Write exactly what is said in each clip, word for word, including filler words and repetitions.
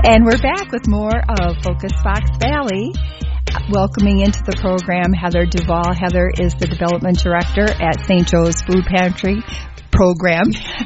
And we're back with more of Focus Fox Valley. Welcoming into the program Heather Duvall. Heather is the Development Director at Saint Joe's Food Pantry Program.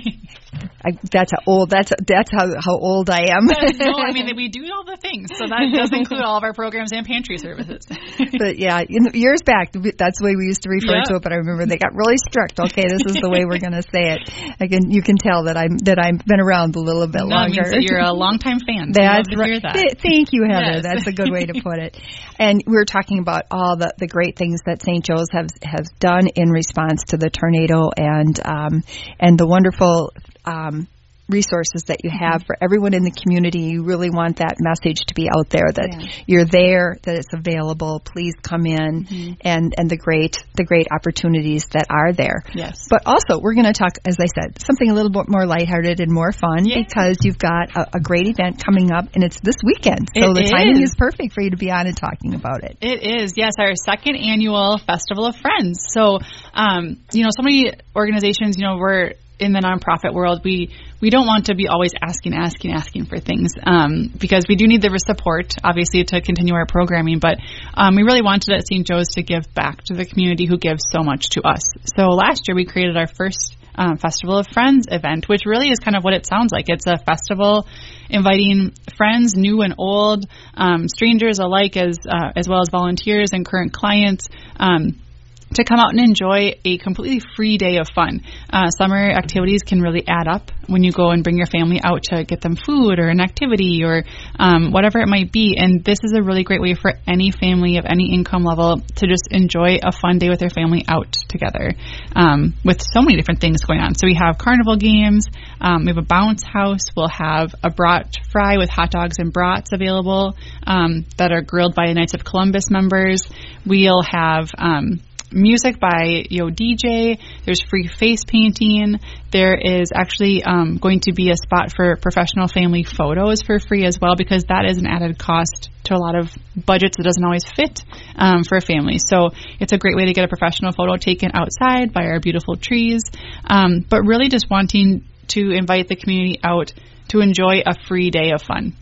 I, that's how old. That's that's how how old I am. No, I mean we do all the things, so that does include all of our programs and pantry services. But yeah, in the, years back, that's the way we used to refer yeah. to it. But I remember they got really strict. Okay, this is the way we're going to say it. I can you can tell that I'm that I've been around a little bit no, longer. It means that you're a longtime fan. So that's love to hear that. Th- thank you, Heather. Yes. That's a good way to put it. And we were talking about all the, the great things that Saint Joe's has has done in response to the tornado, and um, and the wonderful. Um, resources that you have for everyone in the community. You really want that message to be out there that yeah. you're there, that it's available. Please come in, mm-hmm. and, and the great the great opportunities that are there. Yes. But also, we're going to talk, as I said, something a little bit more lighthearted and more fun yeah. because you've got a, a great event coming up, and it's this weekend. So it the is. timing is perfect for you to be on and talking about it. It is, yes, our second annual Festival of Friends. So, um, you know, so many organizations, you know, we're in the nonprofit world, we, we don't want to be always asking, asking, asking for things, um, because we do need the support, obviously, to continue our programming, but um, we really wanted at Saint Joe's to give back to the community who gives so much to us. So last year we created our first um, Festival of Friends event, which really is kind of what it sounds like. It's a festival inviting friends, new and old, um, strangers alike, as uh, as well as volunteers and current clients, um, to come out and enjoy a completely free day of fun. Uh, summer activities can really add up when you go and bring your family out to get them food or an activity or um, whatever it might be. And this is a really great way for any family of any income level to just enjoy a fun day with their family out together, um, with so many different things going on. So we have carnival games, um, we have a bounce house, we'll have a brat fry with hot dogs and brats available um, that are grilled by Knights of Columbus members. We'll have um, music by Yo D J. There's free face painting. There is actually um, going to be a spot for professional family photos for free as well, because that is an added cost to a lot of budgets that doesn't always fit um, for a family. So it's a great way to get a professional photo taken outside by our beautiful trees, um, but really just wanting to invite the community out to enjoy a free day of fun.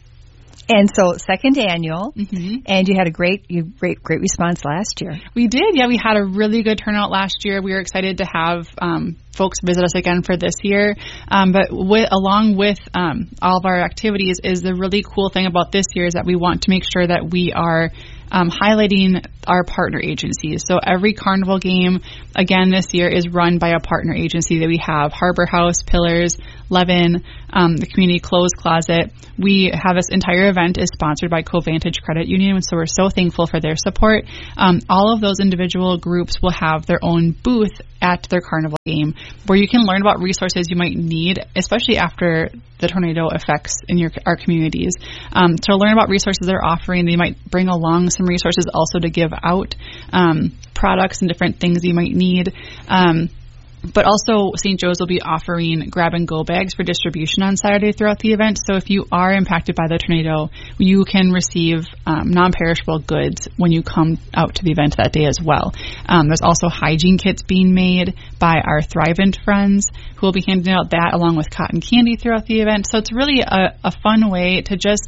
And so, second annual, mm-hmm. and you had a great, you great, great response last year. We did, yeah. We had a really good turnout last year. We were excited to have um, folks visit us again for this year. Um, but with, along with um, all of our activities, is the really cool thing about this year is that we want to make sure that we are Um, highlighting our partner agencies. So every carnival game, again, this year is run by a partner agency that we have. Harbor House, Pillars, Levin, um, the Community Clothes Closet. We have this entire event is sponsored by Covantage Credit Union, so we're so thankful for their support. Um, all of those individual groups will have their own booth at their carnival game where you can learn about resources you might need, especially after the tornado effects in your our communities. Um, to learn about resources they're offering, they might bring along some resources also to give out, um, products and different things you might need. Um, But also, Saint Joe's will be offering grab-and-go bags for distribution on Saturday throughout the event. So if you are impacted by the tornado, you can receive um, non-perishable goods when you come out to the event that day as well. Um, there's also hygiene kits being made by our Thrivent friends, who will be handing out that along with cotton candy throughout the event. So it's really a, a fun way to just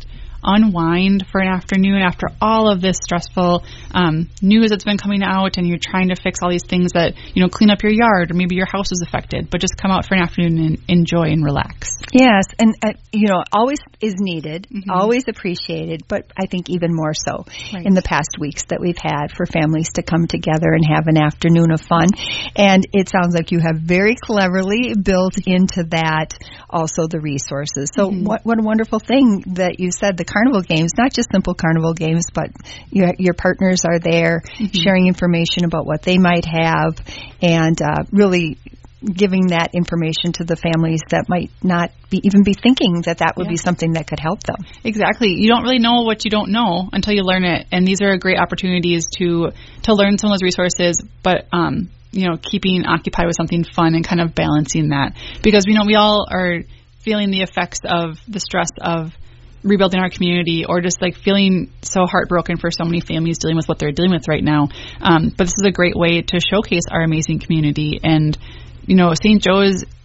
unwind for an afternoon after all of this stressful um, news that's been coming out, and you're trying to fix all these things that, you know, clean up your yard, or maybe your house is affected, but just come out for an afternoon and enjoy and relax. Yes, and, uh, you know, always is needed, mm-hmm. always appreciated, but I think even more so right. in the past weeks that we've had for families to come together and have an afternoon of fun. And it sounds like you have very cleverly built into that also the resources. So mm-hmm. what, what a wonderful thing that you said, the carnival games, not just simple carnival games, but your, your partners are there mm-hmm. sharing information about what they might have, and uh, really giving that information to the families that might not be even be thinking that that would yeah. be something that could help them. Exactly. You don't really know what you don't know until you learn it, and these are great opportunities to to learn some of those resources, but um, you know, keeping occupied with something fun and kind of balancing that, because we know we all are feeling the effects of the stress of rebuilding our community, or just like feeling so heartbroken for so many families dealing with what they're dealing with right now. Um, but this is a great way to showcase our amazing community. And, you know, Saint Joe's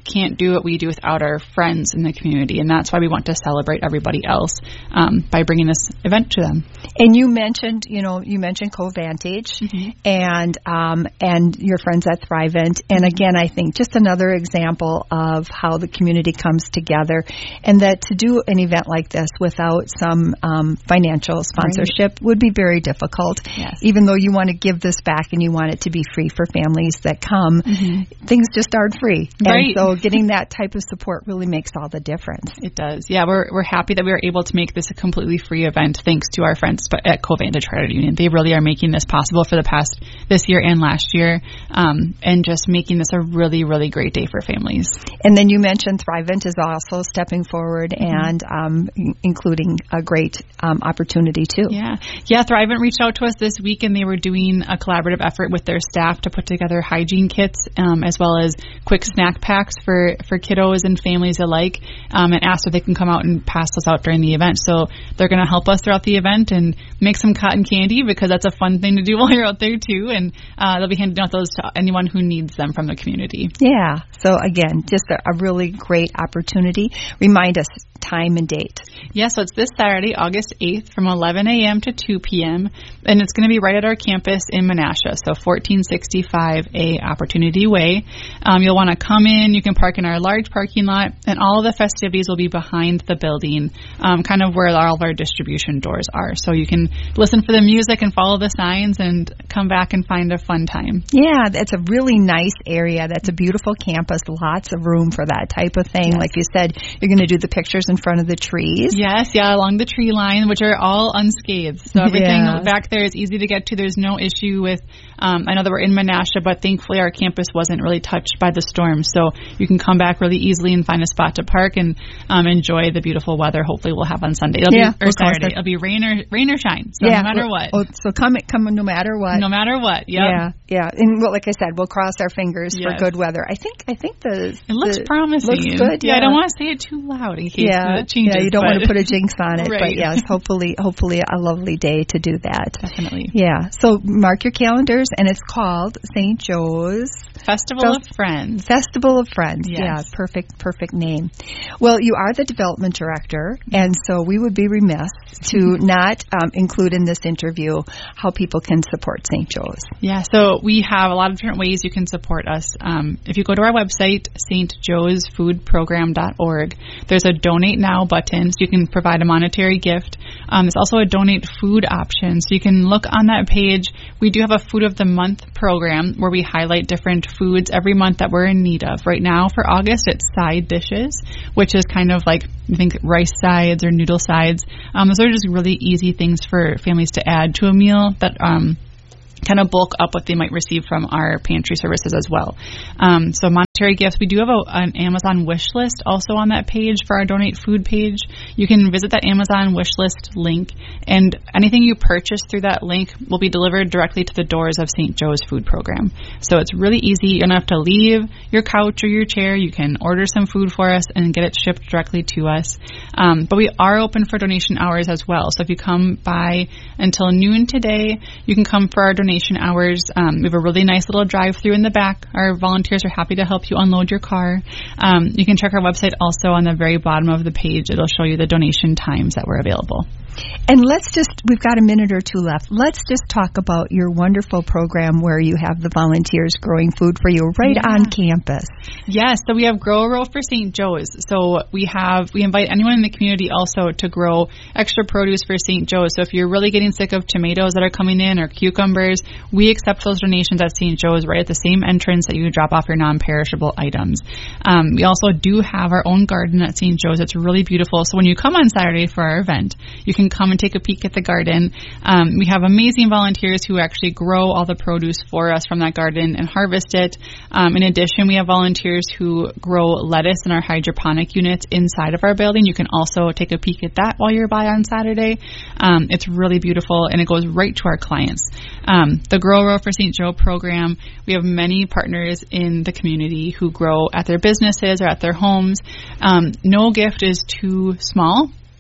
can't do what we do without our friends in the community, and that's why we want to celebrate everybody else um, by bringing this event to them. And you mentioned, you know, you mentioned Covantage mm-hmm. and um, and your friends at Thrivent, and again, I think just another example of how the community comes together, and that to do an event like this without some um, financial sponsorship right. would be very difficult. Yes. Even though you want to give this back and you want it to be free for families that come, mm-hmm. things just aren't free. Right. And so getting that type of support really makes all the difference. It does. Yeah, we're we're happy that we were able to make this a completely free event thanks to our friends at Covantage Credit Union. They really are making this possible for the past, this year and last year, um, and just making this a really, really great day for families. And then you mentioned Thrivent is also stepping forward mm-hmm. and um, including a great um, opportunity too. Yeah. Yeah, Thrivent reached out to us this week, and they were doing a collaborative effort with their staff to put together hygiene kits um, as well as quick snack packs for, for kiddos and families alike, um, and asked if they can come out and pass those out during the event. So they're going to help us throughout the event and make some cotton candy, because that's a fun thing to do while you're out there too, and uh, they'll be handing out those to anyone who needs them from the community. Yeah. So again, just a, a really great opportunity. Remind us time and date. Yeah, so it's this Saturday, August eighth, from eleven a.m. to two p.m., and it's going to be right at our campus in Menasha, so fourteen sixty-five A Opportunity Way. Um, you'll want to come in. You can park in our large parking lot, and all of the festivities will be behind the building, um, kind of where all of our distribution doors are. So you can listen for the music and follow the signs and come back and find a fun time. Yeah, that's a really nice area. That's a beautiful campus, lots of room for that type of thing. Yes. Like you said, you're going to do the pictures in front of the trees. Yes, yeah, along the tree line, which are all unscathed. So everything yeah. back there is easy to get to. There's no issue with, um, I know that we're in Menasha, but thankfully our campus wasn't really touched by the storm. So you can come back really easily and find a spot to park and um, enjoy the beautiful weather hopefully we'll have on Sunday. It'll yeah, be, or Saturday. It'll be rain or, rain or shine, so yeah, no matter what. Oh, so come, come no matter what. No matter what, yep. Yeah, yeah. And well, like I said, we'll cross our fingers yes. for good weather. I think I think the... It looks the, promising. Looks good, yeah. yeah. I don't want to say it too loud in case yeah. it changes. Yeah, you don't but. want to put a jinx on it. Right. But yes, hopefully, hopefully a lovely day to do that. Definitely. Yeah. So mark your calendars, and it's called Saint Joe's Festival Fel- of Friends. Festival of Friends. Yes. Yeah, perfect, perfect name. Well, you are the development director, and so we would be remiss to not um, include in this interview how people can support Saint Joe's. Yeah, so we have a lot of different ways you can support us. Um, if you go to our website, S T joes food program dot org, there's a Donate Now button, so you can provide a monetary gift. Um, there's also a Donate Food option, so you can look on that page. We do have a Food of the Month program where we highlight different foods every month that we're in need of. Right now, for August, it's side dishes, which is kind of like, I think, rice sides or noodle sides. Um, those are just really easy things for families to add to a meal that um, kind of bulk up what they might receive from our pantry services as well. Um, so monetary gifts, we do have a, an Amazon wish list also on that page for our Donate Food page. You can visit that Amazon wish list link, and anything you purchase through that link will be delivered directly to the doors of Saint Joe's Food Program. So it's really easy. You don't have to leave your couch or your chair. You can order some food for us and get it shipped directly to us. Um, but we are open for donation hours as well. So if you come by until noon today, you can come for our donation hours. Um, we have a really nice little drive-through in the back. Our volunteers are happy to help you unload your car. Um, you can check our website also on the very bottom of the page. It'll show you the donation times that were available. And let's just, we've got a minute or two left. Let's just talk about your wonderful program where you have the volunteers growing food for you right yeah. on campus. Yes, so we have Grow a Row for Saint Joe's. So we have, we invite anyone in the community also to grow extra produce for Saint Joe's. So if you're really getting sick of tomatoes that are coming in or cucumbers, we accept those donations at Saint Joe's right at the same entrance that you drop off your non-perishable items. Um, we also do have our own garden at Saint Joe's. It's really beautiful. So when you come on Saturday for our event, you can come and take a peek at the garden. Um, we have amazing volunteers who actually grow all the produce for us from that garden and harvest it. Um, in addition, we have volunteers who grow lettuce in our hydroponic units inside of our building. You can also take a peek at that while you're by on Saturday. Um, it's really beautiful, and it goes right to our clients. Um, the Grow a Row for Saint Joe program, we have many partners in the community who grow at their businesses or at their homes. Um, no gift is too small.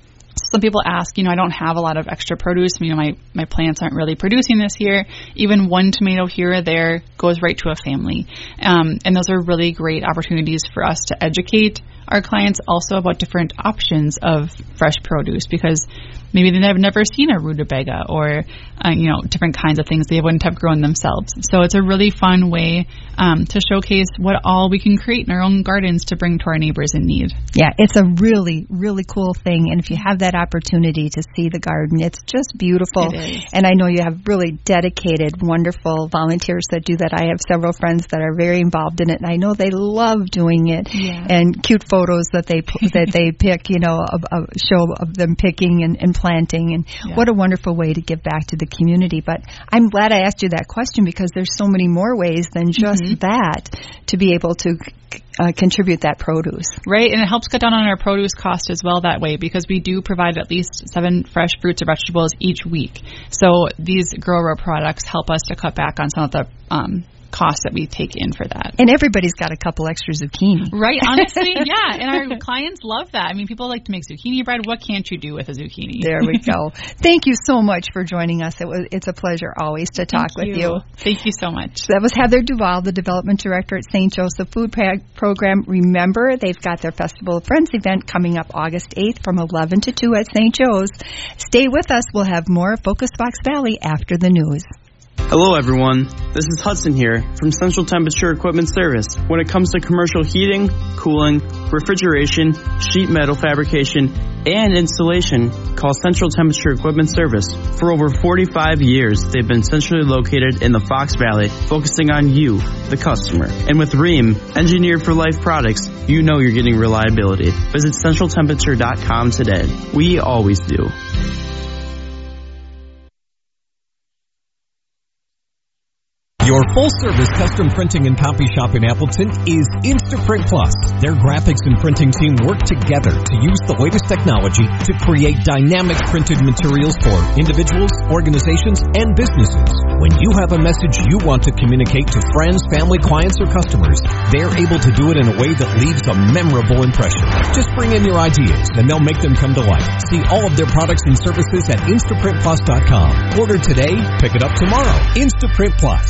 some people ask, you know, I don't have a lot of extra produce. You know, my, my plants aren't really producing this year. Even one tomato here or there goes right to a family. Um, and those are really great opportunities for us to educate our clients also about different options of fresh produce, because maybe they've never seen a rutabaga or, uh, you know, different kinds of things they wouldn't have grown themselves. So it's a really fun way um, to showcase what all we can create in our own gardens to bring to our neighbors in need. Yeah, it's a really, really cool thing. And if you have that opportunity to see the garden, it's just beautiful. It is. And I know you have really dedicated, wonderful volunteers that do that. I have several friends that are very involved in it, and I know they love doing it. Yeah. And cute photos that they that they pick, you know, a, a show of them picking and, and planting, and yeah. what a wonderful way to give back to the community. But I'm glad I asked you that question, because there's so many more ways than just mm-hmm. that to be able to uh, contribute that produce. Right, and it helps cut down on our produce cost as well that way, because we do provide at least seven fresh fruits or vegetables each week. So these Grow Row products help us to cut back on some of the um, costs that we take in for that. And everybody's got a couple extra zucchini. Right, honestly, yeah. And our clients love that. I mean, people like to make zucchini bread. What can't you do with a zucchini? There we go. Thank you so much for joining us. It was, it's a pleasure always to talk Thank with you. you. Thank you so much. That was Heather Duval, the Development Director at Saint Joseph Food Program. Remember, they've got their Festival of Friends event coming up August eighth from eleven to two at Saint Joe's. Stay with us. We'll have more Focus Fox Valley after the news. Hello everyone, this is Hudson here from Central Temperature Equipment Service. When it comes to commercial heating, cooling, refrigeration, sheet metal fabrication, and installation, call Central Temperature Equipment Service. For over forty-five years, they've been centrally located in the Fox Valley, focusing on you, the customer. And with Rheem, engineered for life products, you know you're getting reliability. Visit central temperature dot com today. We always do. Your full-service custom printing and copy shop in Appleton is Instaprint Plus. Their graphics and printing team work together to use the latest technology to create dynamic printed materials for individuals, organizations, and businesses. When you have a message you want to communicate to friends, family, clients, or customers, they're able to do it in a way that leaves a memorable impression. Just bring in your ideas, and they'll make them come to life. See all of their products and services at instaprint plus dot com. Order today, pick it up tomorrow. Instaprint Plus.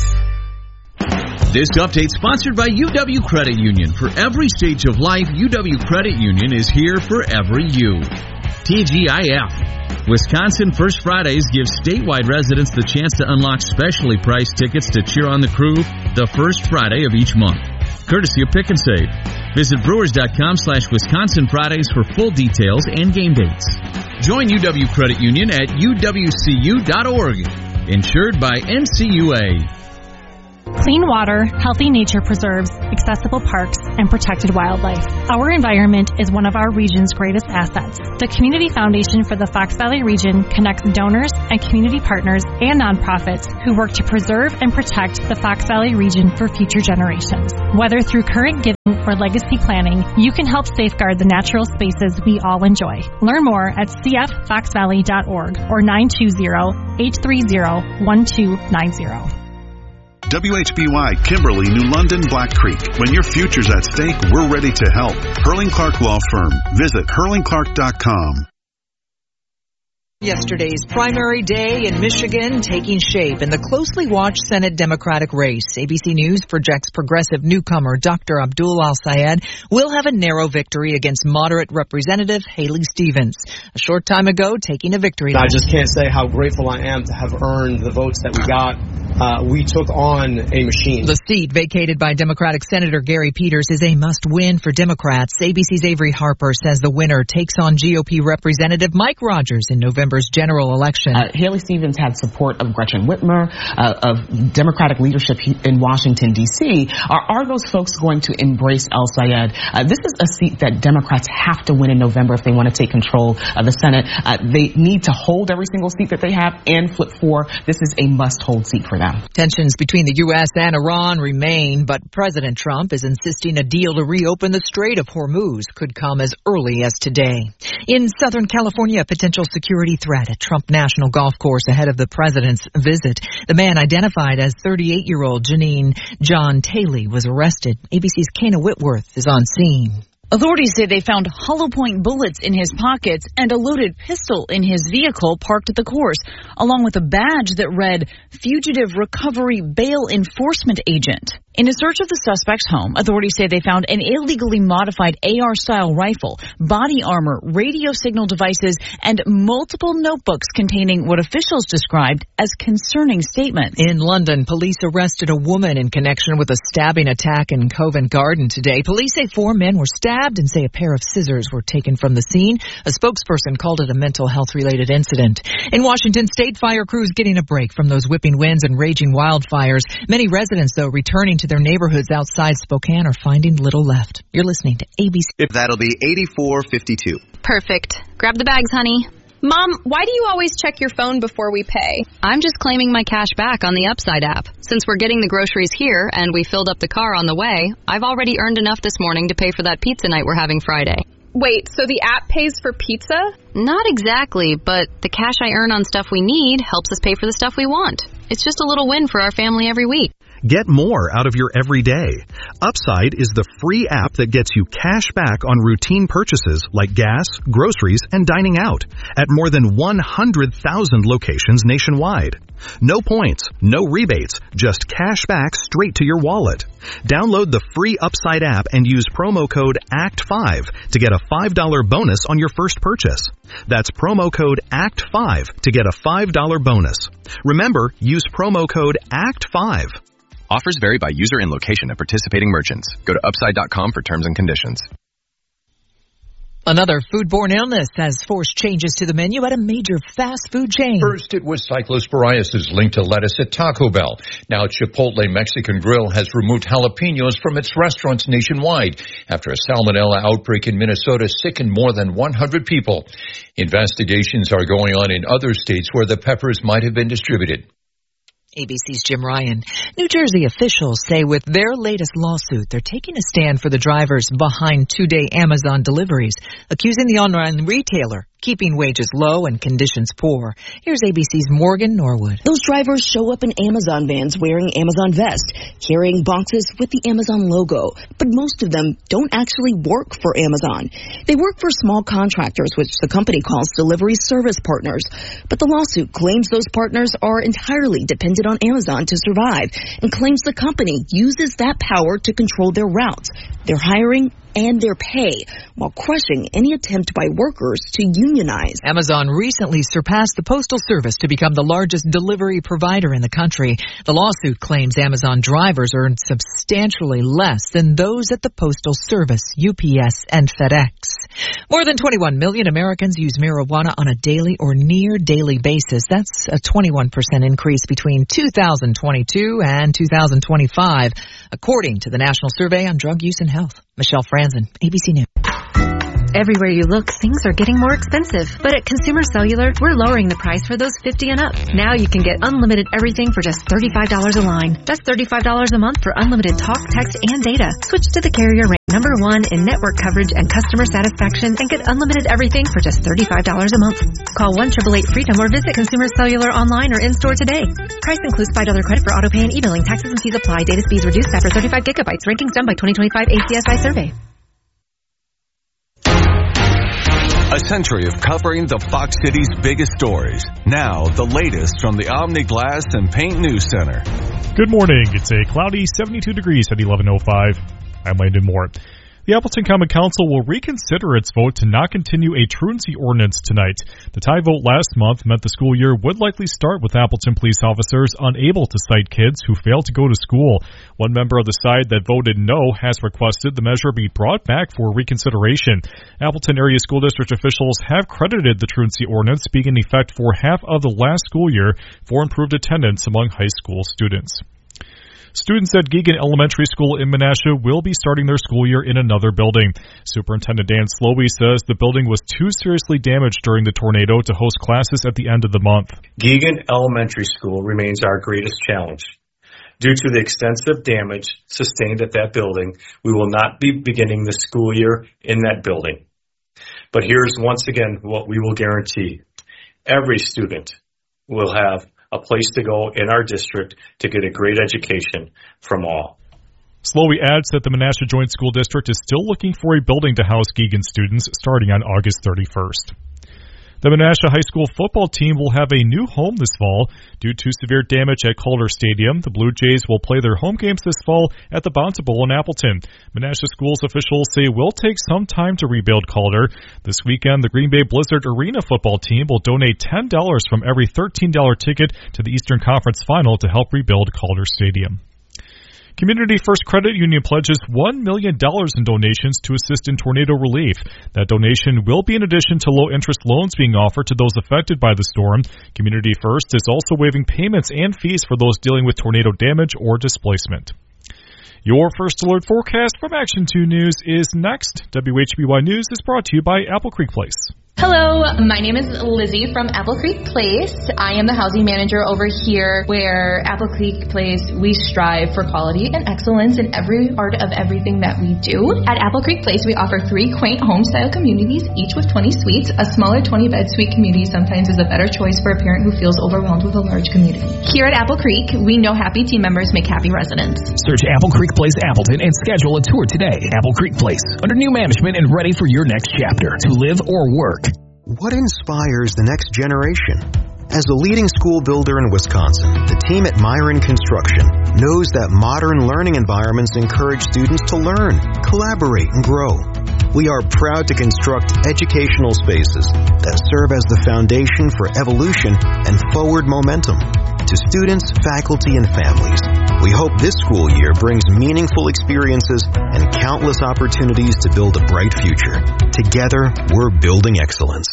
This update sponsored by U W Credit Union. For every stage of life, U W Credit Union is here for every you. T G I F. Wisconsin First Fridays gives statewide residents the chance to unlock specially priced tickets to cheer on the crew the first Friday of each month. Courtesy of Pick and Save. Visit brewers.com slash Wisconsin Fridays for full details and game dates. Join U W Credit Union at U W C U dot org. Insured by N C U A. Clean water, healthy nature preserves, accessible parks, and protected wildlife. Our environment is one of our region's greatest assets. The Community Foundation for the Fox Valley region connects donors and community partners and nonprofits who work to preserve and protect the Fox Valley region for future generations. Whether through current giving or legacy planning, you can help safeguard the natural spaces we all enjoy. Learn more at c f fox valley dot org or nine two zero, eight three zero, one two nine zero. W H B Y, Kimberly, New London, Black Creek. When your future's at stake, we're ready to help. Hurling Clark Law Firm. Visit hurling clark dot com. Yesterday's primary day in Michigan taking shape in the closely watched Senate Democratic race. A B C News projects progressive newcomer Doctor Abdul Al-Sayed will have a narrow victory against moderate Representative Haley Stevens. A short time ago, taking a victory. I just can't say how grateful I am to have earned the votes that we got. Uh, we took on a machine. The seat vacated by Democratic Senator Gary Peters is a must-win for Democrats. A B C's Avery Harper says the winner takes on G O P Representative Mike Rogers in November's general election. Uh, Haley Stevens had support of Gretchen Whitmer, uh, of Democratic leadership in Washington, D C Are, are those folks going to embrace Al-Sayed? Uh, this is a seat that Democrats have to win in November if they want to take control of the Senate. Uh, they need to hold every single seat that they have and flip four. This is a must-hold seat for them. Tensions between the U S and Iran remain, but President Trump is insisting a deal to reopen the Strait of Hormuz could come as early as today. In Southern California, a potential security threat at Trump National Golf Course ahead of the president's visit. The man identified as thirty-eight-year-old Janine John Taylor was arrested. A B C's Kana Whitworth is on scene. Authorities say they found hollow point bullets in his pockets and a loaded pistol in his vehicle parked at the course, along with a badge that read Fugitive Recovery Bail Enforcement Agent. In a search of the suspect's home, authorities say they found an illegally modified A R-style rifle, body armor, radio signal devices, and multiple notebooks containing what officials described as concerning statements. In London, police arrested a woman in connection with a stabbing attack in Covent Garden today. Police say four men were stabbed and say a pair of scissors were taken from the scene. A spokesperson called it a mental health-related incident. In Washington State, fire crews getting a break from those whipping winds and raging wildfires. Many residents, though, returning to their neighborhoods outside Spokane are finding little left. You're listening to A B C. That'll be eighty-four fifty-two. Perfect. Grab the bags, honey. Mom, why do you always check your phone before we pay? I'm just claiming my cash back on the Upside app. Since we're getting the groceries here and we filled up the car on the way, I've already earned enough this morning to pay for that pizza night we're having Friday. Wait, so the app pays for pizza? Not exactly, but the cash I earn on stuff we need helps us pay for the stuff we want. It's just a little win for our family every week. Get more out of your everyday. Upside is the free app that gets you cash back on routine purchases like gas, groceries, and dining out at more than one hundred thousand locations nationwide. No points, no rebates, just cash back straight to your wallet. Download the free Upside app and use promo code A C T five to get a five dollars bonus on your first purchase. That's promo code A C T five to get a five dollars bonus. Remember, use promo code A C T five. Offers vary by user and location of participating merchants. Go to upside dot com for terms and conditions. Another foodborne illness has forced changes to the menu at a major fast food chain. First, it was cyclosporiasis linked to lettuce at Taco Bell. Now, Chipotle Mexican Grill has removed jalapenos from its restaurants nationwide after a salmonella outbreak in Minnesota sickened more than one hundred people. Investigations are going on in other states where the peppers might have been distributed. A B C's Jim Ryan. New Jersey officials say with their latest lawsuit, they're taking a stand for the drivers behind two-day Amazon deliveries, accusing the online retailer keeping wages low and conditions poor. Here's A B C's Morgan Norwood. Those drivers show up in Amazon vans wearing Amazon vests, carrying boxes with the Amazon logo. But most of them don't actually work for Amazon. They work for small contractors, which the company calls delivery service partners. But the lawsuit claims those partners are entirely dependent on Amazon to survive and claims the company uses that power to control their routes, their hiring, and their pay, while crushing any attempt by workers to unionize. Amazon recently surpassed the Postal Service to become the largest delivery provider in the country. The lawsuit claims Amazon drivers earn substantially less than those at the Postal Service, U P S, and FedEx. More than twenty-one million Americans use marijuana on a daily or near daily basis. That's a twenty-one percent increase between two thousand twenty-two and two thousand twenty-five, according to the National Survey on Drug Use and Health. Michelle Franzen, A B C News. Everywhere you look, things are getting more expensive. But at Consumer Cellular, we're lowering the price for those fifty and up. Now you can get unlimited everything for just thirty-five dollars a line. That's thirty-five dollars a month for unlimited talk, text, and data. Switch to the carrier rate number one in network coverage and customer satisfaction and get unlimited everything for just thirty-five dollars a month. Call one eight eight eight freedom or visit Consumer Cellular online or in-store today. Price includes five dollars credit for auto pay and e-billing. Taxes and fees apply. Data speeds reduced after thirty-five gigabytes. Rankings done by twenty twenty-five A C S I survey. A century of covering the Fox City's biggest stories. Now, the latest from the Omni Glass and Paint News Center. Good morning. It's a cloudy seventy-two degrees at eleven oh five. I'm Landon Moore. The Appleton Common Council will reconsider its vote to not continue a truancy ordinance tonight. The tie vote last month meant the school year would likely start with Appleton police officers unable to cite kids who failed to go to school. One member of the side that voted no has requested the measure be brought back for reconsideration. Appleton Area School District officials have credited the truancy ordinance being in effect for half of the last school year for improved attendance among high school students. Students at Geoghan Elementary School in Menasha will be starting their school year in another building. Superintendent Dan Slowey says the building was too seriously damaged during the tornado to host classes at the end of the month. Geoghan Elementary School remains our greatest challenge. Due to the extensive damage sustained at that building, we will not be beginning the school year in that building. But here's once again what we will guarantee. Every student will have a place to go in our district to get a great education from all. Slowey adds that the Menasha Joint School District is still looking for a building to house Geoghan students starting on August thirty-first. The Menasha High School football team will have a new home this fall. Due to severe damage at Calder Stadium, the Blue Jays will play their home games this fall at the Bounty Bowl in Appleton. Menasha Schools officials say it will take some time to rebuild Calder. This weekend, the Green Bay Blizzard Arena football team will donate ten dollars from every thirteen dollars ticket to the Eastern Conference Final to help rebuild Calder Stadium. Community First Credit Union pledges one million dollars in donations to assist in tornado relief. That donation will be in addition to low-interest loans being offered to those affected by the storm. Community First is also waiving payments and fees for those dealing with tornado damage or displacement. Your First Alert forecast from Action two News is next. W H B Y News is brought to you by Apple Creek Place. Hello, my name is Lizzie from Apple Creek Place. I am the housing manager over here where Apple Creek Place, we strive for quality and excellence in every part of everything that we do. At Apple Creek Place, we offer three quaint home-style communities, each with twenty suites. A smaller twenty-bed suite community sometimes is a better choice for a parent who feels overwhelmed with a large community. Here at Apple Creek, we know happy team members make happy residents. Search Apple Creek Place Appleton and schedule a tour today. Apple Creek Place, under new management and ready for your next chapter to live or work. What inspires the next generation? As a leading school builder in Wisconsin, the team at Myron Construction knows that modern learning environments encourage students to learn, collaborate, and grow. We are proud to construct educational spaces that serve as the foundation for evolution and forward momentum. To students, faculty, and families, we hope this school year brings meaningful experiences and countless opportunities to build a bright future. Together, we're building excellence.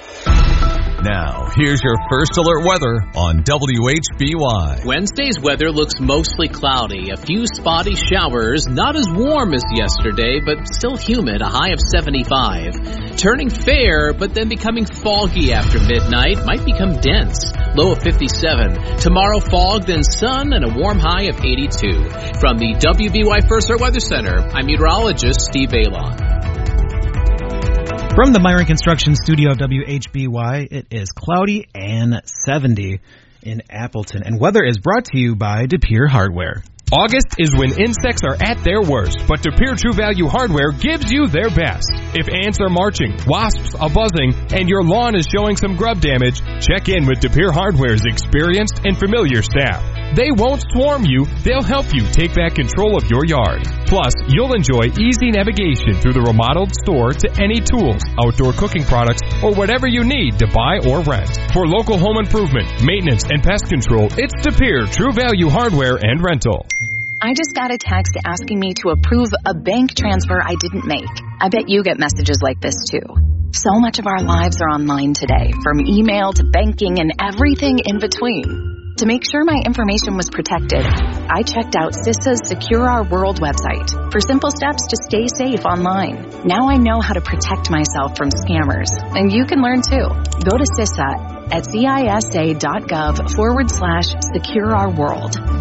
Now, here's your First Alert weather on W H B Y. Wednesday's weather looks mostly cloudy. A few spotty showers, not as warm as yesterday, but still humid, a high of seventy-five. Turning fair, but then becoming foggy after midnight, might become dense, low of fifty-seven. Tomorrow, fog, then sun, and a warm high of eighty-two. From the W B Y First Alert Weather Center, I'm meteorologist Steve Balon. From the Myron Construction Studio of W H B Y, it is cloudy and seventy in Appleton. And weather is brought to you by De Pere Hardware. August is when insects are at their worst, but De Pere True Value Hardware gives you their best. If ants are marching, wasps are buzzing, and your lawn is showing some grub damage, check in with De Pere Hardware's experienced and familiar staff. They won't swarm you, they'll help you take back control of your yard. Plus, you'll enjoy easy navigation through the remodeled store to any tools, outdoor cooking products, or whatever you need to buy or rent. For local home improvement, maintenance, and pest control, it's De Pere True Value Hardware and Rental. I just got a text asking me to approve a bank transfer I didn't make. I bet you get messages like this too. So much of our lives are online today, from email to banking and everything in between. To make sure my information was protected, I checked out CISA's Secure Our World website for simple steps to stay safe online. Now I know how to protect myself from scammers, and you can learn too. Go to CISA at cisa.gov forward slash secure our world.